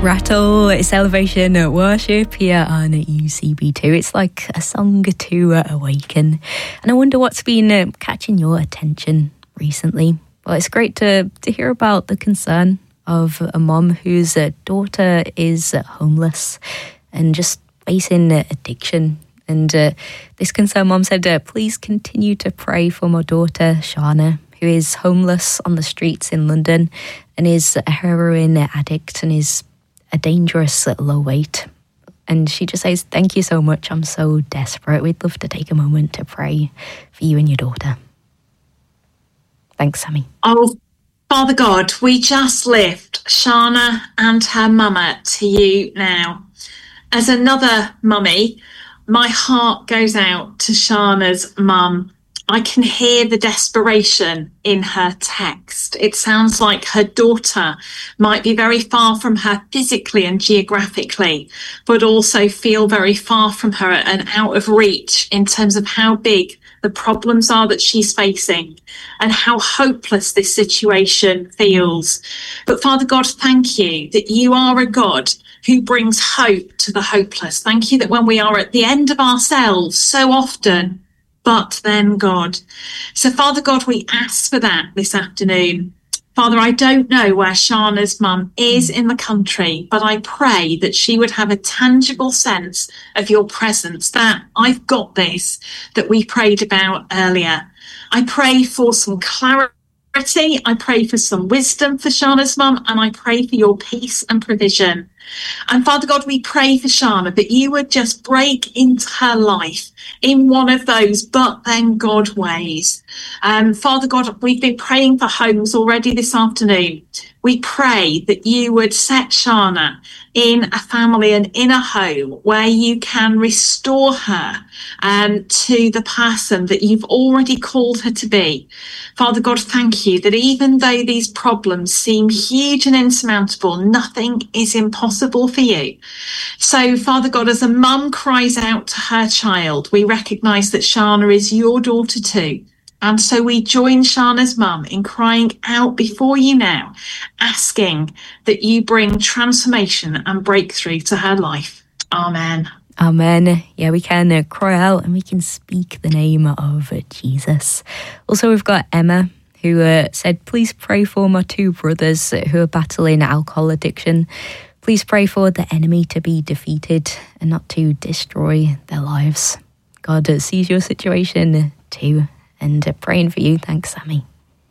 Rattle Celebration Worship here on UCB2. It's like a song to awaken. And I wonder what's been catching your attention recently. Well, it's great to hear about the concern of a mom whose daughter is homeless and just facing addiction. And this concerned mom said, please continue to pray for my daughter, Shana, who is homeless on the streets in London and is a heroin addict and is a dangerous low weight. And she just says, thank you so much. I'm so desperate. We'd love to take a moment to pray for you and your daughter. Thanks, Sammy. Oh, Father God, we just lift Shana and her mama to you now. As another mummy, my heart goes out to Shana's mum. I can hear the desperation in her text. It sounds like her daughter might be very far from her physically and geographically, but also feel very far from her and out of reach in terms of how big the problems are that she's facing and how hopeless this situation feels. But Father God, thank you that you are a God who brings hope to the hopeless. Thank you that when we are at the end of ourselves so often, but then God. So Father God, we ask for that this afternoon. Father, I don't know where Shana's mum is in the country, but I pray that she would have a tangible sense of your presence, that I've got this, that we prayed about earlier. I pray for some clarity. I pray for some wisdom for Shana's mum, and I pray for your peace and provision. And Father God, we pray for Shana that you would just break into her life in one of those but then God ways. Father God, we've been praying for homes already this afternoon. We pray that you would set Shana in a family and in a home where you can restore her to the person that you've already called her to be. Father God, thank you that even though these problems seem huge and insurmountable, nothing is impossible for you. So, Father God, as a mum cries out to her child, we recognise that Shana is your daughter too. And so we join Shana's mum in crying out before you now, asking that you bring transformation and breakthrough to her life. Amen. Amen. Yeah, we can cry out and we can speak the name of Jesus. Also, we've got Emma, who said, please pray for my two brothers who are battling alcohol addiction. Please pray for the enemy to be defeated and not to destroy their lives. God sees your situation too. And praying for you. Thanks, Sammy.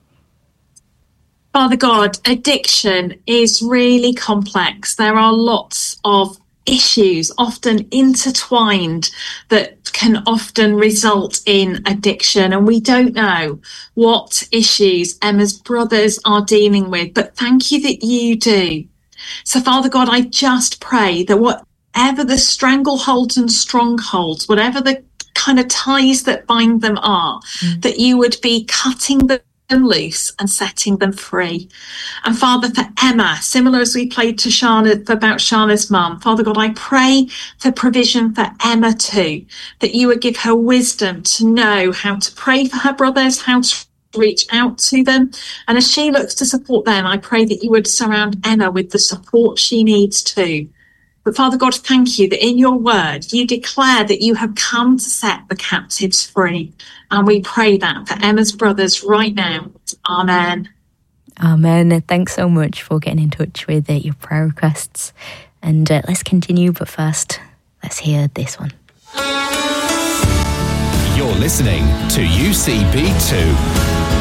Father God, addiction is really complex. There are lots of issues, often intertwined, that can often result in addiction. And we don't know what issues Emma's brothers are dealing with, but thank you that you do. So, Father God, I just pray that whatever the strangleholds and strongholds, whatever the kind of ties that bind them are, that you would be cutting them loose and setting them free. And Father, for Emma, similar as we played to Shana about Shana's mum, Father God, I pray for provision for Emma too, that you would give her wisdom to know how to pray for her brothers, how to reach out to them. And as she looks to support them, I pray that you would surround Emma with the support she needs too. But Father God, thank you that in your word, you declare that you have come to set the captives free. And we pray that for Emma's brothers right now. Amen. Amen. Thanks so much for getting in touch with your prayer requests. And let's continue. But first, let's hear this one. You're listening to UCB2.